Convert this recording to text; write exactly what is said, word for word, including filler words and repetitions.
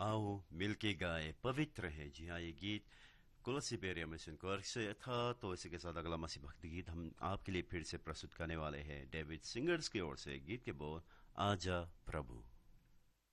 आओ मिलके गाए पवित्र है। जी हाँ, ये गीत कुलसी पेरिया में सुनकर से था। तो इसी के साथ अगला मसीह भक्ति गीत हम आपके लिए फिर से प्रस्तुत करने वाले हैं डेविड सिंगर्स की ओर से। गीत के बोल आजा प्रभु।